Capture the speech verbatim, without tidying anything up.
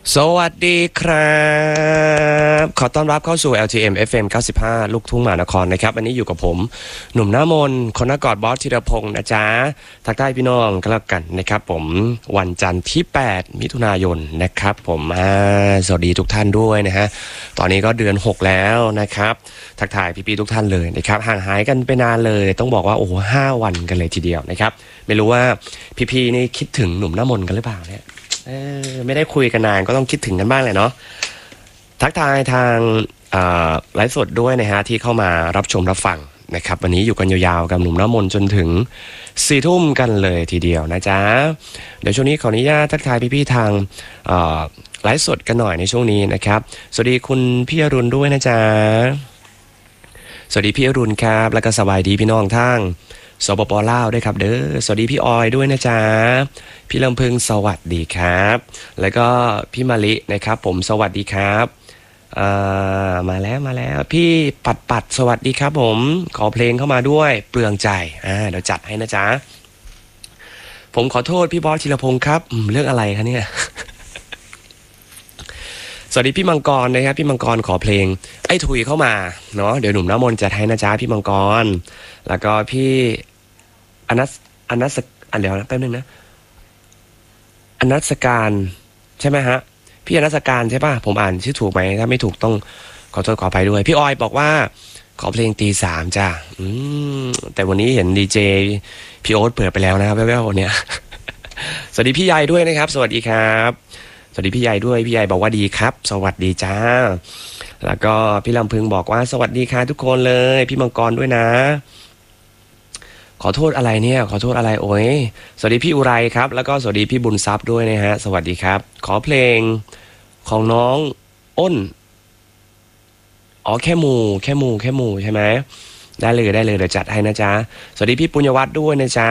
สวัสดีครับขอต้อนรับเข้าสู่ แอล ที เอ็ม เอฟ เอ็ม เก้าสิบห้า ลูกทุ่งมหานครนะครับวันนี้อยู่กับผมหนุ่มหน้ามนคนนักกอดบอสธีรพงศ์นะจ๊ะทักทายพี่น้องกันแล้วกันนะครับผมวันจันทร์ที่แปดมิถุนายนนะครับผมสวัสดีทุกท่านด้วยนะฮะตอนนี้ก็เดือนหกแล้วนะครับทักทายพี่ๆทุกท่านเลยนะครับห่างหายกันไปนานเลยต้องบอกว่าโอ้โหห้าวันกันเลยทีเดียวนะครับไม่รู้ว่าพี่ๆนี่คิดถึงหนุ่มหน้ามนกันหรือเปล่าเนี่ยเออไม่ได้คุยกันนานก็ต้องคิดถึงกันบ้างเลยเนาะทักทายทางไลฟ์สดด้วยนะฮะที่เข้ามารับชมรับฟังนะครับวันนี้อยู่กันยาวๆกับหนุ่มน้ำมนต์จนถึงสี่ทุ่มกันเลยทีเดียวนะจ๊ะเดี๋ยวช่วงนี้ขออนุญาตทักทายพี่ๆทางไลฟ์สดกันหน่อยในช่วงนี้นะครับสวัสดีคุณพี่อรุณด้วยนะจ๊ะสวัสดีพี่อรุณครับแล้วก็สบายดีพี่น้องทางสปปลาวด้วยครับเด้อสวัสดีพี่ออยด้วยนะจ๊ะพี่ลำพึงสวัสดีครับแล้วก็พี่มาลินะครับผมสวัสดีครับมาแล้วมาแล้วพี่ปัดปัดสวัสดีครับผมขอเพลงเข้ามาด้วยเปลืองใจอ่าเดี๋ยวจัดให้นะจ๊ะผมขอโทษพี่บอสธีรพงศ์ครับเรื่องอะไรคะเนี่ยสวัสดีพี่มังกรนะครับพี่มังกรขอเพลงไอ้ทุยเข้ามาเนาะเดี๋ยวหนุ่มน้ำมนต์จัดให้นะจ๊ะพี่มังกรแล้วก็พี่อนัสอนัสอันเดี๋ยวนะแป๊บนึงนะอนัสการใช่ไหมฮะพี่อนัสการใช่ป่ะผมอ่านชื่อถูกไหมถ้าไม่ถูกต้องขอโทษขออภัยด้วยพี่ออยบอกว่าขอเพลงตีสามจ้ะอืมแต่วันนี้เห็นดีเจพี่โอ๊ตเปิดไปแล้วนะครับแว่วๆวันเนี้ยสวัสดีพี่ใหญ่ด้วยนะครับสวัสดีครับสวัสดีพี่ใหญ่ด้วยพี่ใหญ่บอกว่าดีครับสวัสดีจ้าแล้วก็พี่ลำพึงบอกว่าสวัสดีค่ะทุกคนเลยพี่มังกรด้วยนะขอโทษอะไรเนี่ยขอโทษอะไรโอ้ยสวัสดีพี่อุไรครับแล้วก็สวัสดีพี่บุญทรัพย์ด้วยนะฮะสวัสดีครับขอเพลงของน้องอ้นอ๋อแค่หมูแค่หมูแค่หมูใช่ไหมได้เลยได้เลยเดี๋ยวจัดให้นะจ๊ะสวัสดีพี่ปุญญวัฒน์ด้วยนะจ๊ะ